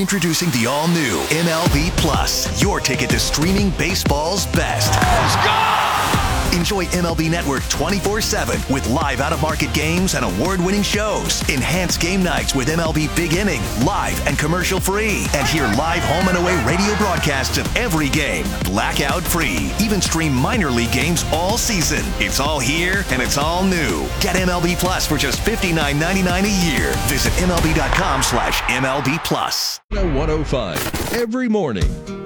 Introducing the all-new MLB Plus, your ticket to streaming baseball's best. Let's go! Enjoy MLB Network 24/7 with live out-of-market games and award-winning shows. Enhance game nights with MLB Big Inning, live and commercial-free. And hear live home and away radio broadcasts of every game, blackout-free. Even stream minor league games all season. It's all here and it's all new. Get MLB Plus for just $59.99 a year. Visit MLB.com/MLB Plus. 105 every morning.